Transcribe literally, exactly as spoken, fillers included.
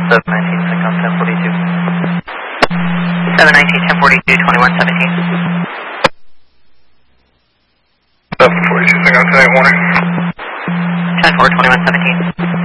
seven nineteen, Syncom ten forty-two. seven nineteen, ten forty-two, twenty-one seventeen. seven forty-two, Syncom ten Warner. ten four, twenty-one seventeen.